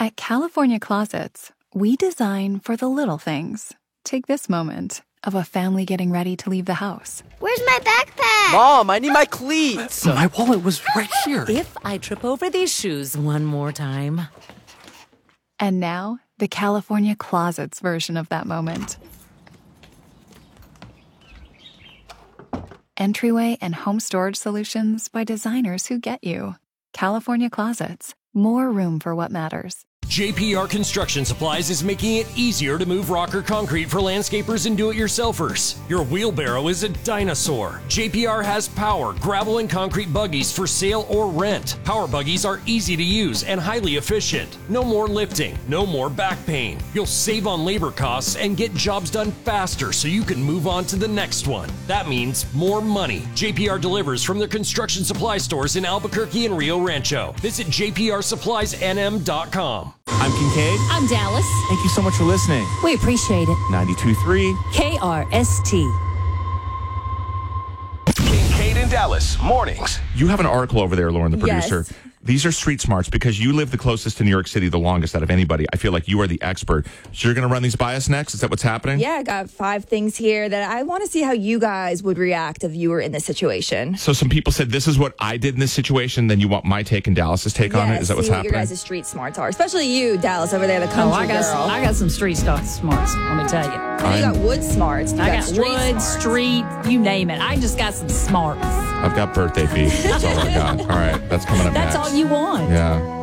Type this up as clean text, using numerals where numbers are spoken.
At California Closets, we design for the little things. Take this moment of a family getting ready to leave the house. Where's my backpack? Mom, I need my cleats. My wallet was right here. If I trip over these shoes one more time. And now, the California Closets version of that moment. Entryway and home storage solutions by designers who get you. California Closets. More room for what matters. JPR Construction Supplies is making it easier to move rock or concrete for landscapers and do-it-yourselfers. Your wheelbarrow is a dinosaur. JPR has power, gravel, and concrete buggies for sale or rent. Power buggies are easy to use and highly efficient. No more lifting, no more back pain. You'll save on labor costs and get jobs done faster so you can move on to the next one. That means more money. JPR delivers from their construction supply stores in Albuquerque and Rio Rancho. Visit jprsuppliesnm.com. I'm Kincaid. I'm Dallas. Thank you so much for listening. We appreciate it. 92.3 KRST. Kincaid and Dallas, mornings. You have an article over there, Lauren, the producer. Yes. These are street smarts because you live the closest to New York City, the longest out of anybody. I feel like you are the expert. So you're going to run these by us next? Is that what's happening? Yeah, I got 5 things here that I want to see how you guys would react if you were in this situation. So some people said this is what I did in this situation. Then you want my take and Dallas's take on it? Is that what's see what happening? your guys' street smarts are, especially you, Dallas, over there, the country girl. I got some street smarts, let me tell you. You got wood smarts. You I got street wood, smarts. street, you name it. I just got some smarts. I've got birthday beef. That's all I got. All right, that's coming up That's next. all you want. Yeah.